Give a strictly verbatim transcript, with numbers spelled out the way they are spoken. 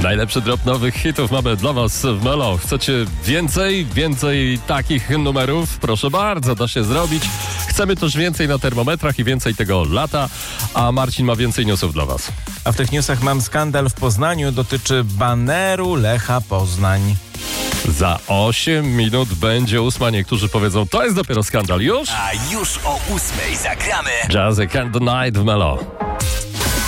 Najlepszy drop nowych hitów mamy dla was w Melo. Chcecie więcej? Więcej takich numerów? Proszę bardzo, da się zrobić. Chcemy też więcej na termometrach i więcej tego lata, a Marcin ma więcej newsów dla was. A w tych newsach mam skandal w Poznaniu, dotyczy baneru Lecha Poznań. Za osiem minut będzie ósma. Niektórzy powiedzą, to jest dopiero skandal. Już? A już o ósmej zagramy Jazzy Can't The Night w Melo.